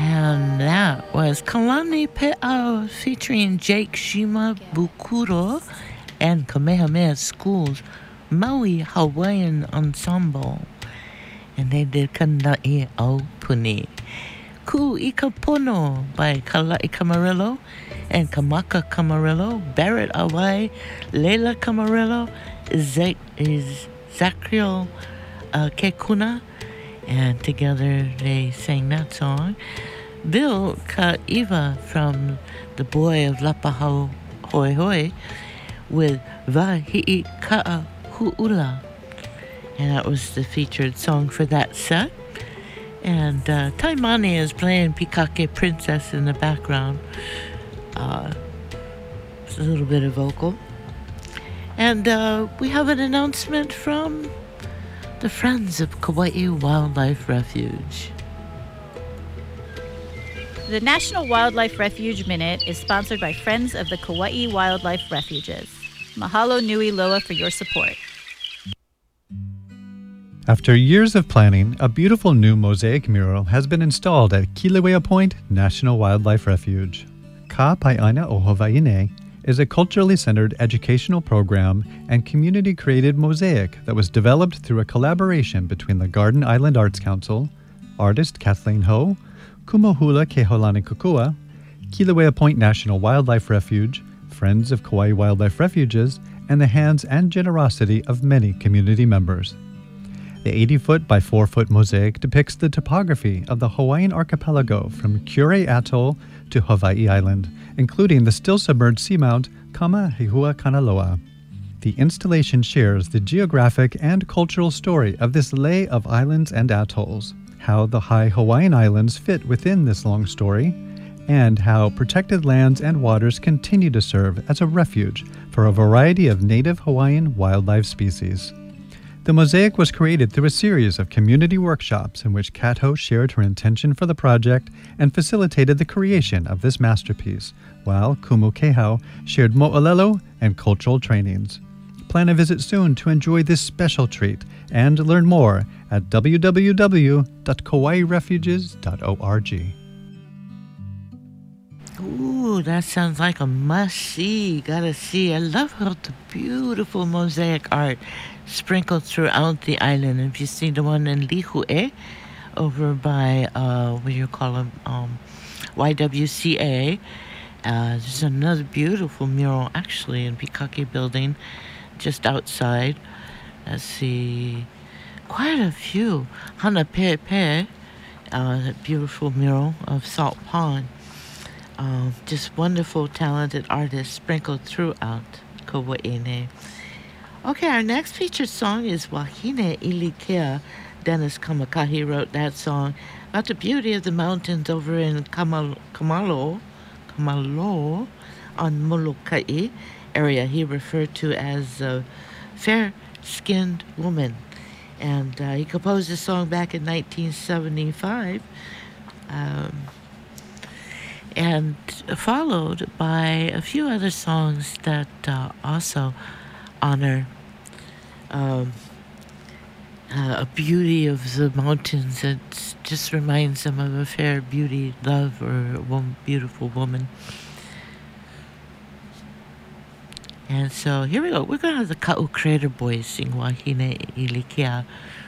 And that was Kalani Pe'au featuring Jake Shima Bukuro and Kamehameha School's Maui Hawaiian Ensemble. And they did Kana'i au Puni. Ku Ikapono by Kala'i Camarillo and Kamaka Camarillo, Barrett Awai, Leila Camarillo, Zacriel Kekuna, and together they sang that song. Bill Ka'iva from The Boy of Lapahau Hoi Hoi with Vahi'i Ka'a Hu'ula. And that was the featured song for that set. And Taimane is playing Pikake Princess in the background. It's a little bit of vocal. And we have an announcement from the Friends of Kauai Wildlife Refuge. The National Wildlife Refuge Minute is sponsored by Friends of the Kauai Wildlife Refuges. Mahalo nui loa for your support. After years of planning, a beautiful new mosaic mural has been installed at Kilauea Point National Wildlife Refuge. Ka Pai'aina o Hawaiʻi is a culturally centered educational program and community-created mosaic that was developed through a collaboration between the Garden Island Arts Council, artist Kathleen Ho, Kumohula Keholani Kukua, Kilauea Point National Wildlife Refuge, Friends of Kauai Wildlife Refuges, and the hands and generosity of many community members. The 80-foot by 4-foot mosaic depicts the topography of the Hawaiian archipelago from Kure Atoll to Hawaii Island, including the still-submerged seamount Kamahehua Kanaloa. The installation shares the geographic and cultural story of this lay of islands and atolls, how the high Hawaiian Islands fit within this long story, and how protected lands and waters continue to serve as a refuge for a variety of native Hawaiian wildlife species. The mosaic was created through a series of community workshops in which Kat Ho shared her intention for the project and facilitated the creation of this masterpiece, while Kumu Kehau shared mo'olelo and cultural trainings. Plan a visit soon to enjoy this special treat and learn more at www.kauairefuges.org. Ooh, that sounds like a must-see. Gotta see. I love how the beautiful mosaic art sprinkled throughout the island. If you see the one in Lihue, over by, what do you call them, YWCA, there's another beautiful mural, actually, in Pikake Building, just outside. Let's see, quite a few. Hana Pepe, that beautiful mural of Salt Pond. Just wonderful, talented artists sprinkled throughout Kauai. Okay, our next featured song is Wahine Ilikea. Dennis Kamakahi wrote that song about the beauty of the mountains over in Kamalo on Molokai area he referred to as a fair-skinned woman. And he composed this song back in 1975. And followed by a few other songs that also honor a beauty of the mountains. It just reminds them of a fair beauty, love, or a beautiful woman. And so here we go. We're going to have the Ka'u Crater Boys sing Wahine Ilikea